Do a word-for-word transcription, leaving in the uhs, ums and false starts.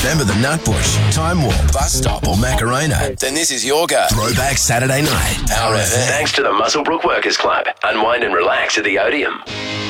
member the Nutbush, Time Warp, Bus Stop or Macarena, then this is your go. Throwback Saturday night, Power F M. Thanks to the Muswellbrook Workers Club. Unwind and relax at the Odeum.